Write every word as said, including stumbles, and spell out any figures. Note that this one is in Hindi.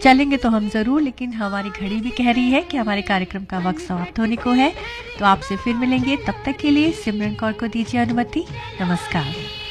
चलेंगे तो हम ज़रूर, लेकिन हमारी घड़ी भी कह रही है कि हमारे कार्यक्रम का वक्त समाप्त होने को है। तो आपसे फिर मिलेंगे, तब तक के लिए सिमरन कौर को दीजिए अनुमति। नमस्कार।